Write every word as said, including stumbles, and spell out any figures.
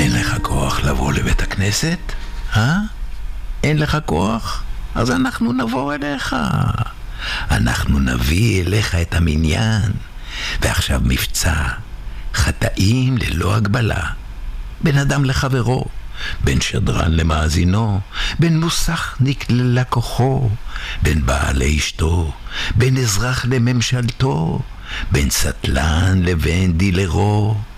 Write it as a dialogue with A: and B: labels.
A: אין לך כוח לבוא לבית הכנסת? אה? אין לך כוח? אז אנחנו נבוא אליך. אנחנו נביא אליך את המניין. ועכשיו מבצע. חטאים ללא הגבלה. בין אדם לחברו, בין שדרן למאזינו, בין מוסכניק ללקוחו, בין בעל לאשתו, בין אזרח לממשלתו, בין סטלן לבין דילרו.